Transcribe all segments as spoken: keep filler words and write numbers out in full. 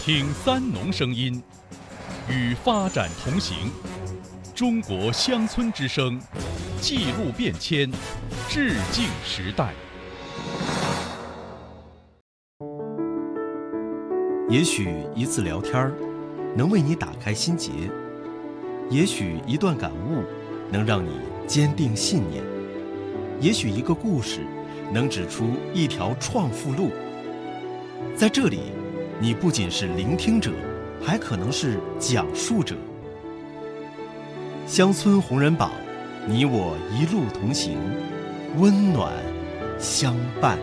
听三农声音，与发展同行。中国乡村之声，记录变迁，致敬时代。 也许一次聊天能为你打开心结，也许一段感悟能让你坚定信念，也许一个故事能指出一条创富路。在这里，你不仅是聆听者，还可能是讲述者。乡村红人榜，你我一路同行，温暖相伴。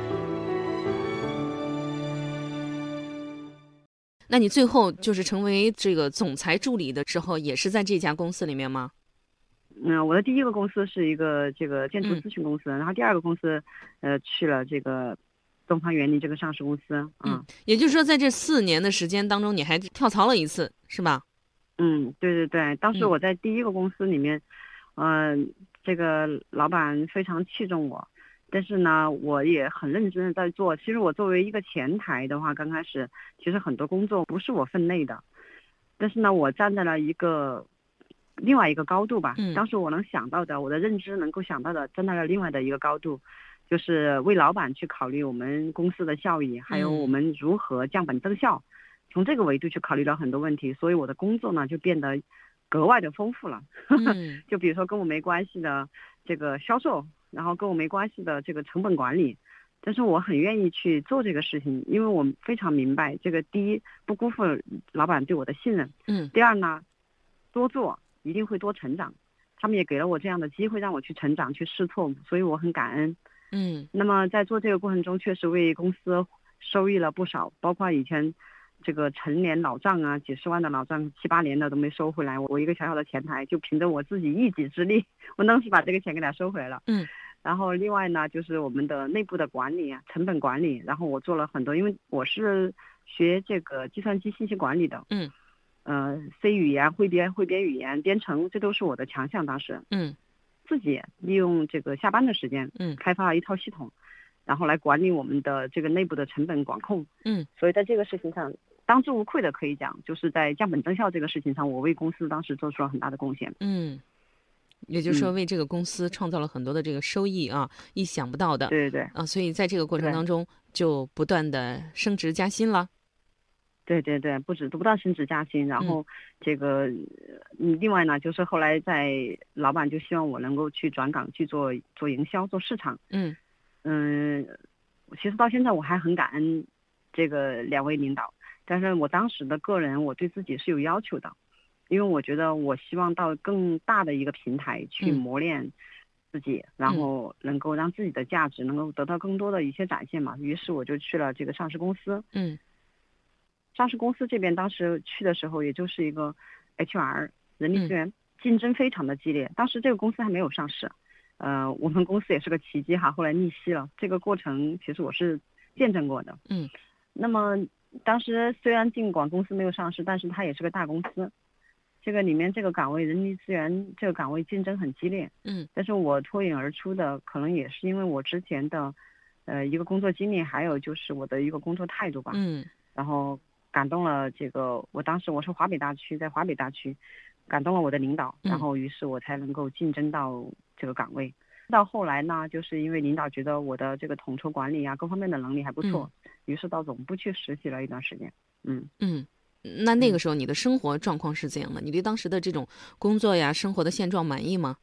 那你最后就是成为这个总裁助理的时候，也是在这家公司里面吗？ 嗯，我的第一个公司是一个这个建筑咨询公司，嗯、然后第二个公司，呃，去了这个东方园林这个上市公司。嗯， 嗯也就是说，在这四年的时间当中，你还跳槽了一次，是吧？ 嗯，对对对，当时我在第一个公司里面，嗯、呃，这个老板非常器重我。但是呢，我也很认真的在做。其实我作为一个前台的话，刚开始其实很多工作不是我分内的，但是呢，我站在了一个另外一个高度吧。 嗯， 当时我能想到的，我的认知能够想到的，站在了另外的一个高度，就是为老板去考虑我们公司的效益，还有我们如何降本增效，嗯、从这个维度去考虑了很多问题。所以我的工作呢就变得格外的丰富了。 嗯、 就比如说跟我没关系的这个销售。然后跟我没关系的这个成本管理，但是我很愿意去做这个事情，因为我非常明白这个第一不辜负老板对我的信任， 嗯， 第二呢，多做一定会多成长，他们也给了我这样的机会让我去成长去试错，所以我很感恩。 嗯， 那么在做这个过程中，确实为公司收益了不少，包括以前这个陈年老账啊，几十万的老账，七八年的都没收回来，我一个小小的前台就凭着我自己一己之力，我当时把这个钱给他收回来了。 嗯。 然后另外呢，就是我们的内部的管理啊，成本管理，然后我做了很多，因为我是学这个计算机信息管理的， 嗯， 呃 ，C 语言、汇编、汇编语言、编程，这都是我的强项。当时， 嗯， 自己利用这个下班的时间， 嗯， 开发了一套系统，然后来管理我们的这个内部的成本管控， 嗯， 所以在这个事情上当之无愧的可以讲，就是在降本增效这个事情上，我为公司当时做出了很大的贡献。 嗯。也就是说，为这个公司创造了很多的这个收益啊，嗯、意想不到的。 对对对。 啊，所以在这个过程当中，就不断的升职加薪了。 对对对，不止不断升职加薪，然后这个，嗯，另外呢，就是后来在老板就希望我能够去转岗去做做营销、做市场。 嗯嗯，其实到现在我还很感恩这个两位领导，但是我当时的个人我对自己是有要求的。因为我觉得我希望到更大的一个平台去磨练自己，嗯、然后能够让自己的价值能够得到更多的一些展现嘛。于是我就去了这个上市公司。 嗯， 上市公司这边当时去的时候，也就是一个 H R 人力资源，竞争非常的激烈。当时这个公司还没有上市，呃，我们公司也是个奇迹哈，后来逆袭了。这个过程其实我是见证过的。 嗯， 那么当时虽然尽管公司没有上市，但是它也是个大公司。这个里面这个岗位人力资源这个岗位竞争很激烈， 嗯， 但是我脱颖而出的可能也是因为我之前的，呃一个工作经历，还有就是我的一个工作态度吧， 嗯， 然后感动了这个我当时我是华北大区，在华北大区，感动了我的领导，然后于是我才能够竞争到这个岗位。嗯、到后来呢，就是因为领导觉得我的这个统筹管理啊各方面的能力还不错，嗯、于是到总部去实习了一段时间。嗯嗯。那那个时候你的生活状况是怎样的？你对当时的这种工作呀、生活的现状满意吗？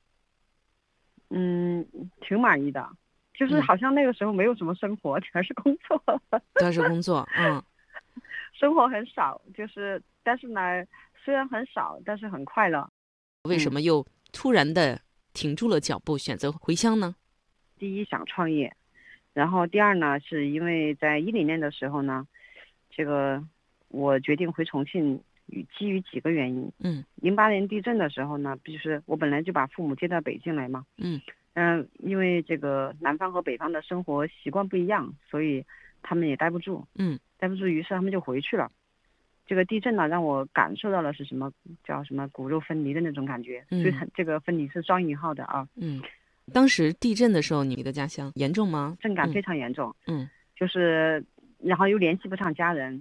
嗯，挺满意的，就是好像那个时候没有什么生活，嗯、全是工作。 全是工作，嗯， 生活很少，就是但是呢，虽然很少，但是很快乐。 为什么又突然的停住了脚步，选择回乡呢？ 第一想创业，然后第二呢，是因为在一零年的时候呢，这个。我决定回重庆，基于几个原因。 嗯， 零八年地震的时候呢，就是我本来就把父母接到北京来嘛。 嗯嗯、呃，因为这个南方和北方的生活习惯不一样，所以他们也待不住。 嗯， 待不住，于是他们就回去了。这个地震呢，让我感受到了是什么叫什么骨肉分离的那种感觉。 嗯， 所以这个分离是双引号的啊。 嗯，当时地震的时候，你的家乡严重吗？ 震感非常严重。 嗯， 就是然后又联系不上家人。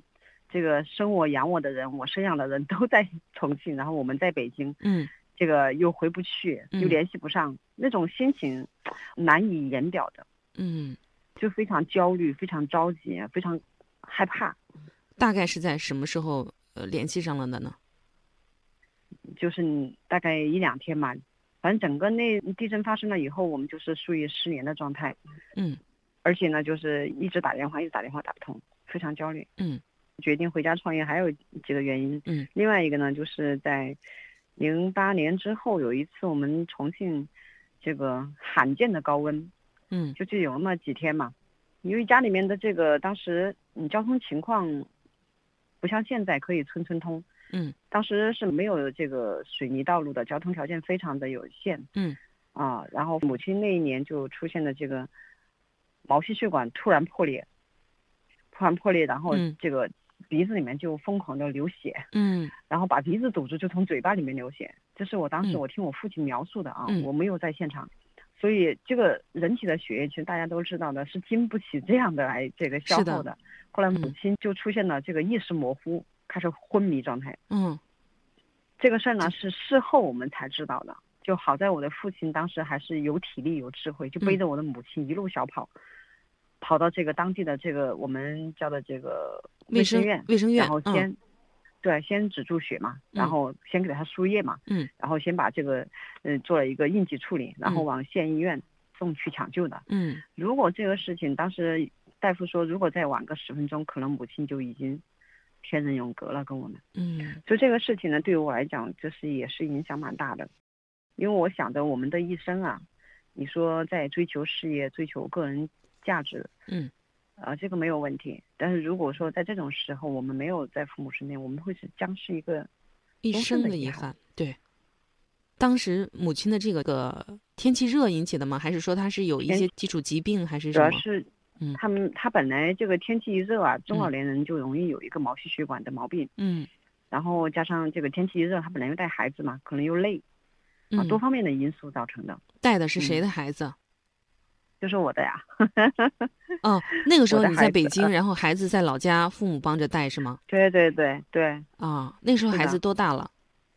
这个生我养我的人，我生养的人都在重庆，然后我们在北京， 嗯， 这个又回不去，又联系不上，嗯、那种心情难以言表的， 嗯， 就非常焦虑，非常着急，非常害怕。 大概是在什么时候呃联系上了的呢？ 就是大概一两天嘛，反正整个那地震发生了以后，我们就是属于失联的状态， 嗯， 而且呢，就是一直打电话，一直打电话打不通，非常焦虑， 嗯， 决定回家创业还有几个原因， 嗯， 另外一个呢，就是在零八年之后有一次我们重庆这个罕见的高温， 嗯， 就就有那么几天嘛，因为家里面的这个当时嗯交通情况不像现在可以村村通。 嗯， 当时是没有这个水泥道路的，交通条件非常的有限。 嗯， 啊，然后母亲那一年就出现了这个毛细血管突然破裂，突然破裂，然后这个鼻子里面就疯狂的流血。嗯，然后把鼻子堵住，就从嘴巴里面流血。这是我当时我听我父亲描述的啊，嗯、我没有在现场，所以这个人体的血液其实大家都知道的，是经不起这样的来这个消耗的。后来母亲就出现了这个意识模糊。开始昏迷状态，嗯，这个事儿呢是事后我们才知道的。就好在我的父亲当时还是有体力有智慧，就背着我的母亲一路小跑，嗯、跑到这个当地的这个我们叫的这个卫生院， 卫生院， 然后先、嗯、对先止住血嘛，然后先给他输液嘛，嗯，然后先把这个嗯、呃、做了一个应急处理，然后往县医院送去抢救的，嗯，如果这个事情当时大夫说，如果再晚个十分钟，可能母亲就已经天人永隔了跟我们，嗯，所以这个事情呢，对于我来讲，就是也是影响蛮大的，因为我想着我们的一生啊，你说在追求事业、追求个人价值，嗯，啊、呃，这个没有问题。但是如果说在这种时候，我们没有在父母身边，我们会是将是一个一生的遗憾。对，当时母亲的这个个天气热引起的吗？还是说她是有一些基础疾病，还是什么？ 主要是。嗯，他们他本来这个天气一热啊，中老年人就容易有一个毛细血管的毛病。嗯，然后加上这个天气一热，他本来又带孩子嘛，可能又累，啊，多方面的因素造成的。 带的是谁的孩子？嗯、 就是我的呀。 哦，那个时候你在北京，然后孩子在老家，父母帮着带是吗？ 对对对对。 啊、哦，那个时候孩子多大了？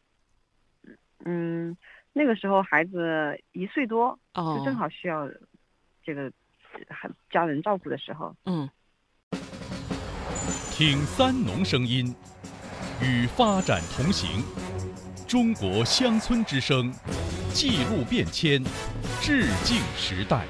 嗯，那个时候孩子一岁多， 哦， 就正好需要这个。家人照顾的时候，嗯， 听三农声音，与发展同行。中国乡村之声，记录变迁，致敬时代。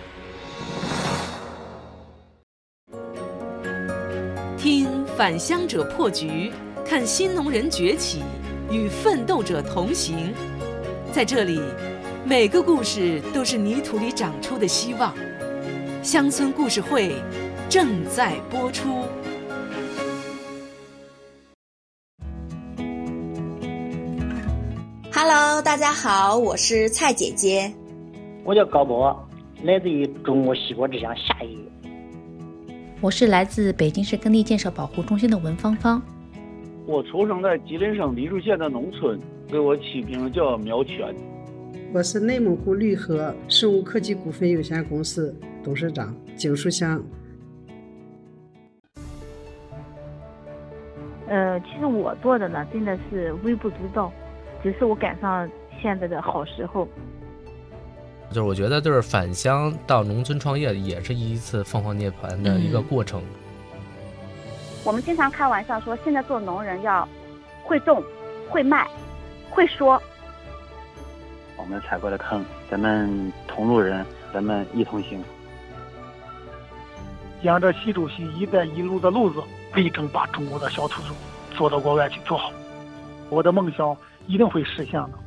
听返乡者破局，看新农人崛起，与奋斗者同行。在这里，每个故事都是泥土里长出的希望。乡村故事会正在播出。 Hello， 大家好，我是蔡姐姐。 我叫高博，来自于中国西国之乡夏邑。 我是来自北京市耕地建设保护中心的文芳芳。 我出生在吉林省黎树县的农村，给我起名叫苗全。 我是内蒙古绿河生物科技股份有限公司董事长景树香。 呃，其实我做的呢，真的是微不足道，只是我赶上现在的好时候。 就是我觉得，就是返乡到农村创业，也是一次凤凰涅槃的一个过程。嗯、 我们经常开玩笑说，现在做农人要会种、会卖、会说。 我们踩过的坑，咱们同路人，咱们一同行。 沿着习主席“一带一路”的路子，力争把中国的小土豆做到国外去做好。我的梦想一定会实现的。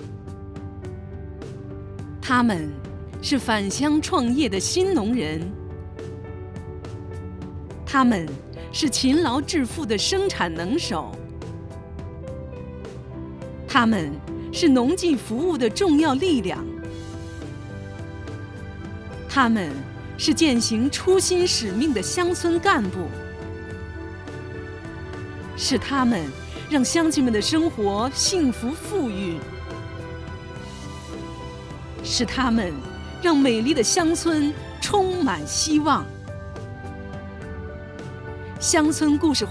他们是返乡创业的新农人，他们是勤劳致富的生产能手，他们是农技服务的重要力量，他们是践行初心使命的乡村干部，是他们让乡亲们的生活幸福富裕，是他们让美丽的乡村充满希望。乡村故事